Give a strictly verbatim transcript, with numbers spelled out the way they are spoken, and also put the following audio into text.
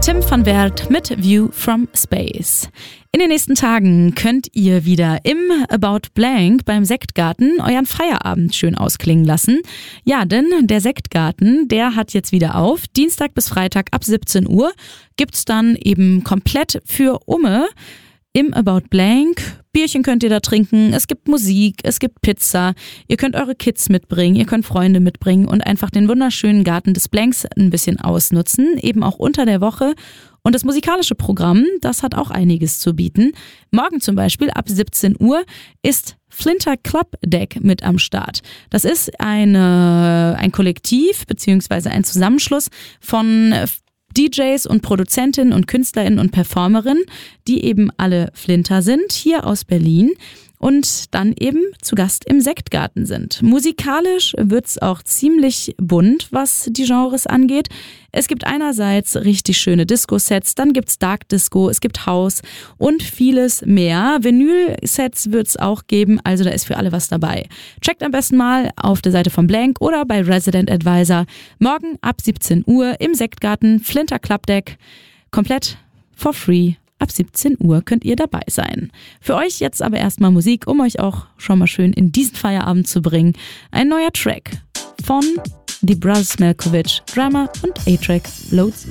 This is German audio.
Tim van Werd mit View from Space. In den nächsten Tagen könnt ihr wieder im About Blank beim Sektgarten euren Feierabend schön ausklingen lassen. Ja, denn der Sektgarten, der hat jetzt wieder auf. Dienstag bis Freitag ab siebzehn Uhr gibt's dann eben komplett für Umme im About Blank. Bierchen könnt ihr da trinken, es gibt Musik, es gibt Pizza, ihr könnt eure Kids mitbringen, ihr könnt Freunde mitbringen und einfach den wunderschönen Garten des Blanks ein bisschen ausnutzen, eben auch unter der Woche. Und das musikalische Programm, das hat auch einiges zu bieten. Morgen zum Beispiel ab siebzehn Uhr ist Flinter Club Deck mit am Start. Das ist eine, ein Kollektiv bzw. ein Zusammenschluss von D Js und Produzentinnen und KünstlerInnen und Performerinnen, die eben alle Flinter sind, hier aus Berlin und dann eben zu Gast im Sektgarten sind. Musikalisch wird's auch ziemlich bunt, was die Genres angeht. Es gibt einerseits richtig schöne Disco-Sets, dann gibt's Dark Disco, es gibt House und vieles mehr. Vinyl-Sets wird's auch geben, also da ist für alle was dabei. Checkt am besten mal auf der Seite von Blank oder bei Resident Advisor. Morgen ab siebzehn Uhr im Sektgarten, Flinter Club Deck, komplett for free. Ab siebzehn Uhr könnt ihr dabei sein. Für euch jetzt aber erstmal Musik, um euch auch schon mal schön in diesen Feierabend zu bringen. Ein neuer Track von The Brothers Malkovich, Drama und A-Track Loads